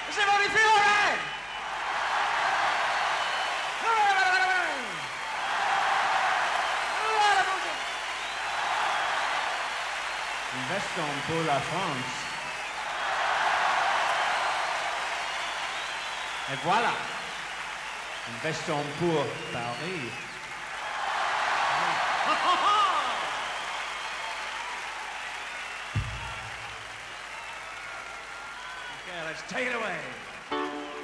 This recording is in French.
Does everybody feel all right? Investons pour la France. Et voilà. Investons pour Paris. Okay, let's take it away.